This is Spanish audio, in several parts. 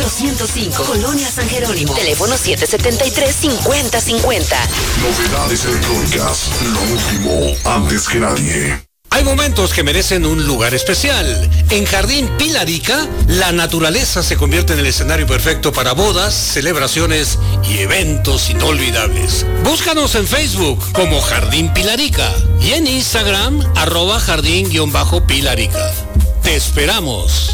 205, Colonia San Jerónimo. Teléfono 773-5050. Novedades electrónicas, lo último, antes que nadie. Hay momentos que merecen un lugar especial. En Jardín Pilarica, la naturaleza se convierte en el escenario perfecto para bodas, celebraciones y eventos inolvidables. Búscanos en Facebook como Jardín Pilarica y en Instagram @jardín_pilarica. Te esperamos.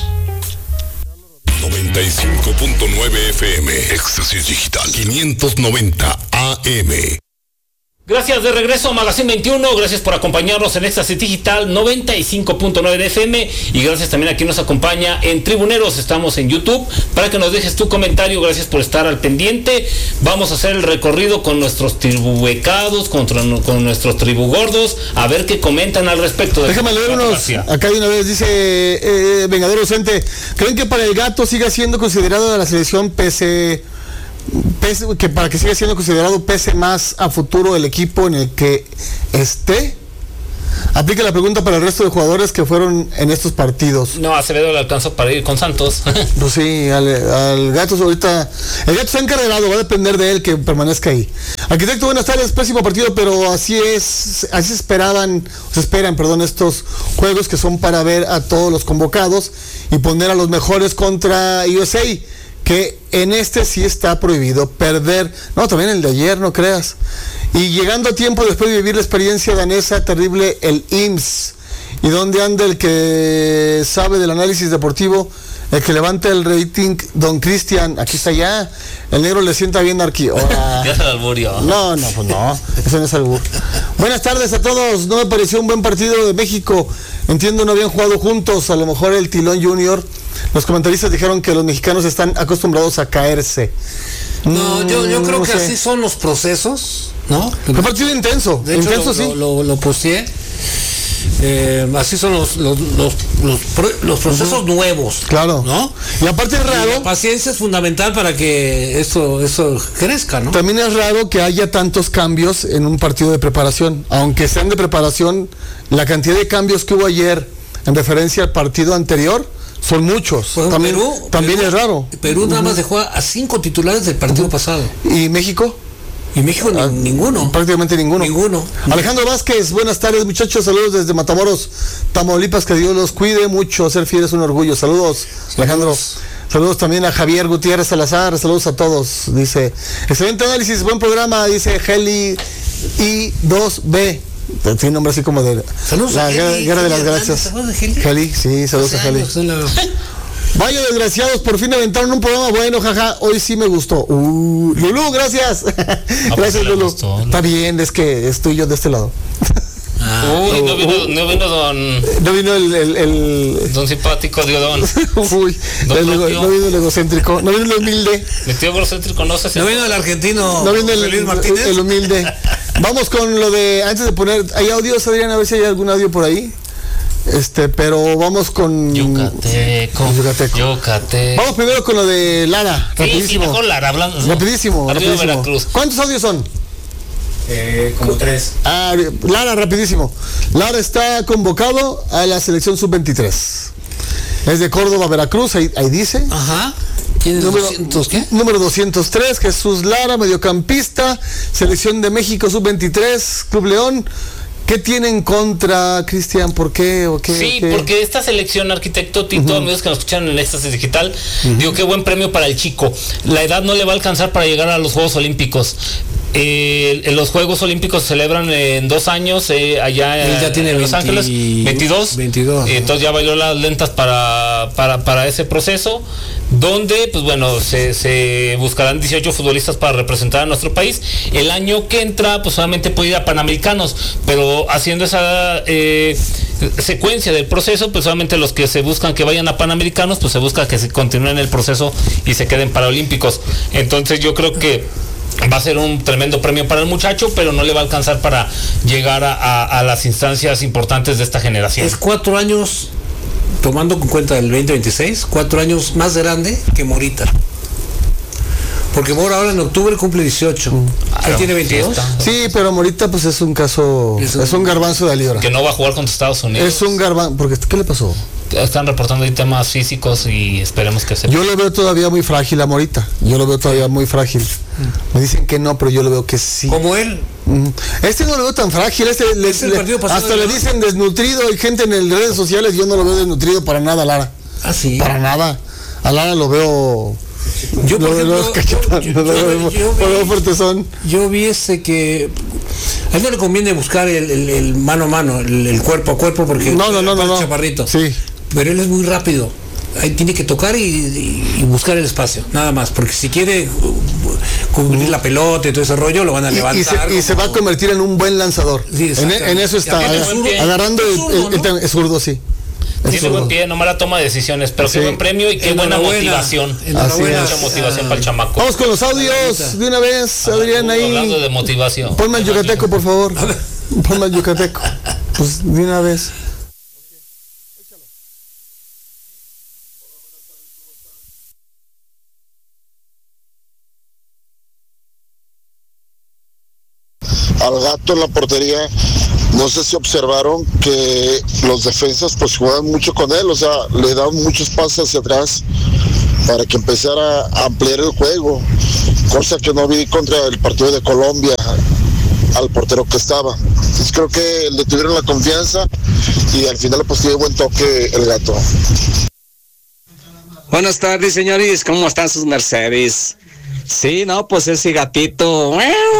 95.9 FM, Éxtasis Digital, 590 AM. Gracias, de regreso a Magazine 21, gracias por acompañarnos en Éxtasis Digital 95.9 de FM y gracias también a quien nos acompaña en Tribuneros. Estamos en YouTube para que nos dejes tu comentario. Gracias por estar al pendiente. Vamos a hacer el recorrido con nuestros tribubecados, con nuestros tribugordos, a ver qué comentan al respecto. Déjame leer unos, acá de una vez dice Vengador Docente, ¿creen que para el Gato siga siendo considerado de la selección pese que para que siga siendo considerado pese más a futuro el equipo en el que esté? Aplica la pregunta para el resto de jugadores que fueron en estos partidos. No, Acevedo le alcanzó para ir con Santos. Pues sí, al Gato ahorita, el Gato está encarregado, va a depender de él que permanezca ahí. Arquitecto, buenas tardes, pésimo partido, pero así se esperan estos juegos que son para ver a todos los convocados y poner a los mejores contra USA, que en este sí está prohibido perder. No, también el de ayer, no creas. Y llegando a tiempo después de vivir la experiencia danesa terrible, el IMSS. ¿Y dónde anda el que sabe del análisis deportivo? El que levanta el rating, don Cristian. Aquí está ya. El negro le sienta bien aquí. Ya se lo alburió. No, pues no. Eso no es albur. Buenas tardes a todos. No me pareció un buen partido de México. Entiendo, no habían jugado juntos. A lo mejor el Tilón Junior. Los comentaristas dijeron que los mexicanos están acostumbrados a caerse. No, yo creo que así son los procesos, ¿no? Un partido intenso. De hecho, intenso, sí. Lo posteé. Así son los procesos nuevos. Claro. ¿No? Y aparte es raro. La paciencia es fundamental para que eso crezca, ¿no? También es raro que haya tantos cambios en un partido de preparación. Aunque sean de preparación, la cantidad de cambios que hubo ayer en referencia al partido anterior son muchos. También Perú, es raro. Perú nada más dejó a 5 titulares del partido pasado. ¿Y México? Y México ninguno. Prácticamente ninguno. Alejandro Vázquez, buenas tardes muchachos, saludos desde Matamoros, Tamaulipas, que Dios los cuide mucho, ser fiel es un orgullo. Saludos, Alejandro. Saludos también a Javier Gutiérrez Salazar, saludos a todos. Dice, excelente análisis, buen programa, dice Heli I2B. Tiene nombre así como de saludos la Heli, guerra de las galaxias. Heli, sí, saludos a Heli. Vaya desgraciados, por fin aventaron un programa bueno, jaja, hoy sí me gustó. Lulú, gracias. Gracias, Lulú. Está bien, es que estoy yo de este lado. No vino don... No vino el don simpático Diodón. No vino el egocéntrico, no vino el humilde. Mi tío egocéntrico no sé si... No vino el argentino. No vino el humilde. Vamos con lo de, antes de poner, ¿hay audios, Adrián? A ver si hay algún audio por ahí. Pero vamos con Yucateco. Vamos primero con lo de Lara, rapidísimo. Sí, mejor Lara, hablando. Rapidísimo. ¿Cuántos audios son? Como 3. Lara, rapidísimo. Lara está convocado a la selección sub-23. Es de Córdoba, Veracruz, ahí dice. Ajá. ¿Quién es número 200 qué? Número 203, Jesús Lara, mediocampista, selección de México sub-23, Club León. ¿Qué tienen contra, Cristian? ¿Por qué? Sí, porque esta selección, arquitecto Tito, amigos que nos escuchan en Éxtasis Digital, digo, qué buen premio para el chico. La edad no le va a alcanzar para llegar a los Juegos Olímpicos. Los Juegos Olímpicos se celebran en 2 años allá ya tiene en Los Ángeles, 22. Entonces ya bailó las lentas para ese proceso, donde pues bueno, se buscarán 18 futbolistas para representar a nuestro país. El año que entra pues solamente puede ir a Panamericanos, pero haciendo esa secuencia del proceso, pues solamente los que se buscan que vayan a Panamericanos, pues se busca que se continúen el proceso y se queden paralímpicos. Entonces yo creo que va a ser un tremendo premio para el muchacho, pero no le va a alcanzar para llegar a las instancias importantes de esta generación. Es 4 años, tomando en cuenta el 2026, 4 años más grande que Morita. Porque Mora ahora en octubre cumple 18. Él tiene 22. Sí, pero Morita pues es un caso, es un garbanzo de libra. Que no va a jugar contra Estados Unidos. Es un garbanzo, porque ¿qué le pasó? están reportando ahí temas físicos y esperemos que se... Yo lo veo todavía muy frágil a Morita. Yo lo veo todavía muy frágil. Me dicen que no, pero yo lo veo que sí. ¿Como él? Este no lo veo tan frágil. Hasta le dicen desnutrido. Hay gente en las redes sociales. Yo no lo veo desnutrido para nada, Lara. ¿Ah, sí? Para nada. A Lara lo veo... Yo, por ejemplo, yo vi que a él no le conviene buscar el mano a mano, el cuerpo a cuerpo, porque no. Chaparrito. Sí. Pero él es muy rápido. Ahí tiene que tocar y buscar el espacio, nada más, porque si quiere cubrir la pelota y todo ese rollo, lo van a levantar. Y se va a convertir en un buen lanzador. Sí, en eso está, agarrando el zurdo, sí. Tiene buen pie, no mala toma de decisiones, pero qué buen premio y qué buena motivación. Mucha motivación para el chamaco. Vamos con los audios de una vez, Adrián, ahí. Hablando de motivación. Ponme al yucateco, por favor. Ponme al yucateco. Pues de una vez. Al Gato en la portería, no sé si observaron que los defensas pues juegan mucho con él, o sea, le dan muchos pases hacia atrás para que empezara a ampliar el juego, cosa que no vi contra el partido de Colombia al portero que estaba. Entonces creo que le tuvieron la confianza y al final pues tiene buen toque el Gato. Buenas tardes, señores, ¿cómo están sus mercedes? Sí, no, pues ese gatito,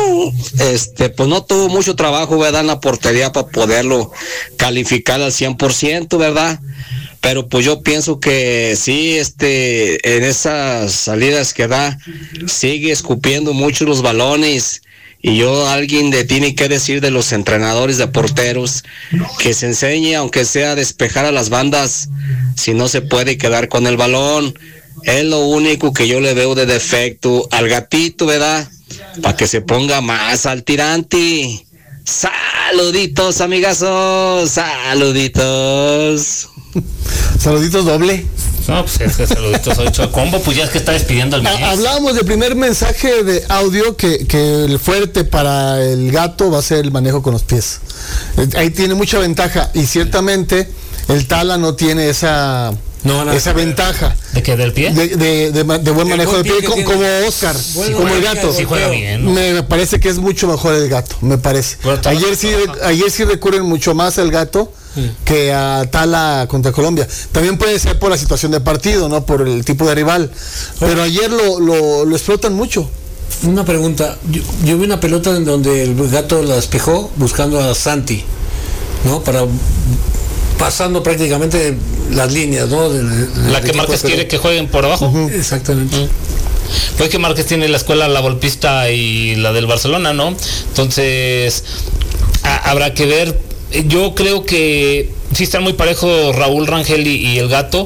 pues no tuvo mucho trabajo, ¿verdad? En la portería para poderlo calificar al 100%, ¿verdad? Pero pues yo pienso que sí, en esas salidas que da, sigue escupiendo mucho los balones. Y alguien le tiene que decir de los entrenadores de porteros que se enseñe, aunque sea a despejar a las bandas, si no se puede quedar con el balón. Es lo único que yo le veo de defecto al gatito, ¿verdad? Para que se ponga más al tirante. Saluditos, amigazos. Saluditos. Saluditos doble. No, pues es que saluditos 8 combo, pues ya es que está despidiendo al mes. Hablábamos del primer mensaje de audio que el fuerte para el Gato va a ser el manejo con los pies. Ahí tiene mucha ventaja y ciertamente el Tala no tiene esa ventaja. ¿De qué? ¿Del pie? De buen manejo de pie, como Oscar, como el Gato. Sí juega bien, ¿no? Me parece que es mucho mejor el Gato, me parece. Ayer sí recurren mucho más al Gato que a Tala contra Colombia. También puede ser por la situación de partido, no por el tipo de rival. Pero ayer lo explotan mucho. Una pregunta, yo vi una pelota en donde el Gato la despejó buscando a Santi, ¿no? Pasando prácticamente las líneas, ¿no? La que Márquez quiere que jueguen por abajo. Exactamente. Pues que Márquez tiene la escuela La Volpista y la del Barcelona, ¿no? Entonces, habrá que ver. Yo creo que sí están muy parejos Raúl Rangel y el Gato,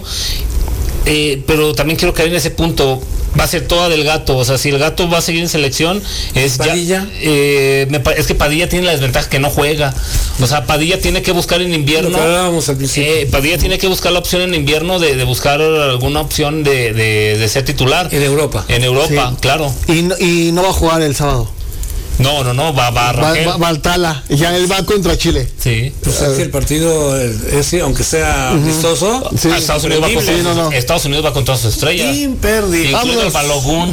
pero también quiero caer en ese punto. Va a ser toda del Gato, o sea, si el Gato va a seguir en selección, es Padilla. Es que Padilla tiene la desventaja que no juega. O sea, Padilla tiene que buscar en invierno. Padilla tiene que buscar la opción en invierno de buscar alguna opción de ser titular. En Europa. En Europa, sí. Claro. Y no va a jugar el sábado. No, va a al Tala, ya él va contra Chile. Sí. Pues es que el partido aunque sea amistoso, sí. Estados Unidos va con todas sus estrellas. Imperdible. Incluso el Balogun.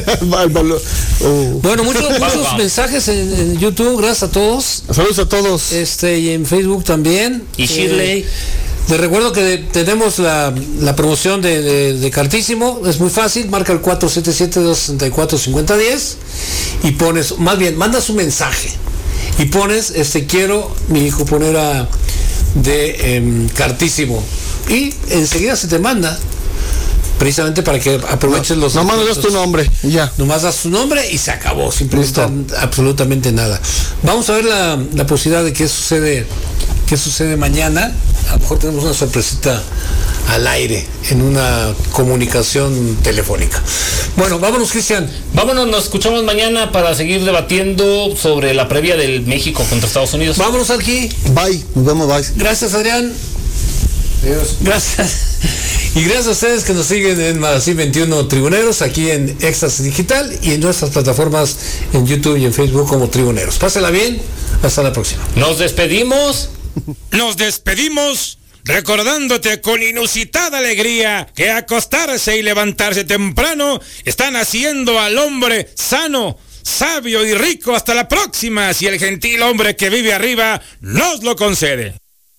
Bueno, muchos mensajes en YouTube, gracias a todos. Saludos a todos. Y en Facebook también. Y Shirley. Te recuerdo que tenemos la promoción de Cartísimo. Es muy fácil, marca el 477-264-5010 y pones, más bien, mandas un mensaje y pones, quiero mi hijo poner de Cartísimo y enseguida se te manda, precisamente para que aproveches los... Nomás das tu nombre y ya. Nomás das tu nombre y se acabó, sin preguntar absolutamente nada. Vamos a ver la posibilidad de qué sucede mañana. A lo mejor tenemos una sorpresita al aire en una comunicación telefónica. Bueno, vámonos, Cristian. Vámonos, nos escuchamos mañana para seguir debatiendo sobre la previa del México contra Estados Unidos. Vámonos aquí. Bye, nos vemos, bye. Gracias, Adrián. Adiós. Gracias. Y gracias a ustedes que nos siguen en Magazine 21 Tribuneros, aquí en Éxtasis Digital y en nuestras plataformas en YouTube y en Facebook como Tribuneros. Pásela bien, hasta la próxima. Nos despedimos recordándote con inusitada alegría que acostarse y levantarse temprano están haciendo al hombre sano, sabio y rico. Hasta la próxima, si el gentil hombre que vive arriba nos lo concede.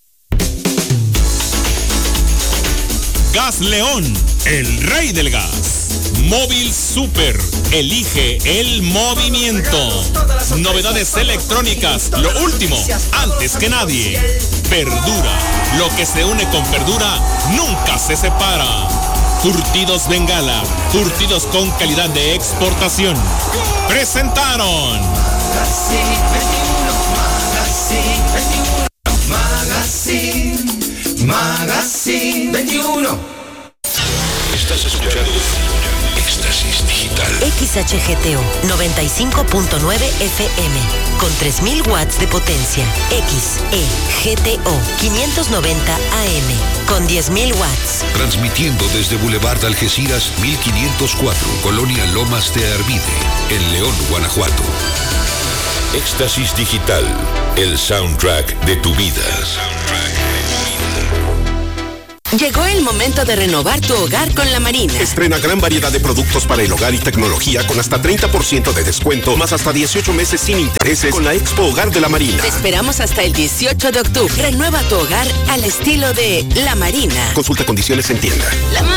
Gas León, el rey del gas. Móvil Super, elige el movimiento. Novedades electrónicas, lo último, antes que nadie. Perdura, lo que se une con Perdura nunca se separa. Surtidos Bengala, surtidos con calidad de exportación. Presentaron Magazine 21. Estás escuchando Éxtasis Digital. XHGTO 95.9 FM con 3000 watts de potencia. XEGTO 590 AM con 10.000 watts. Transmitiendo desde Boulevard Algeciras 1504, Colonia Lomas de Arvide, en León, Guanajuato. Éxtasis Digital, el soundtrack de tu vida. Llegó el momento de renovar tu hogar con La Marina. Estrena gran variedad de productos para el hogar y tecnología con hasta 30% de descuento, más hasta 18 meses sin intereses con la Expo Hogar de La Marina. Te esperamos hasta el 18 de octubre. Renueva tu hogar al estilo de La Marina. Consulta condiciones en tienda.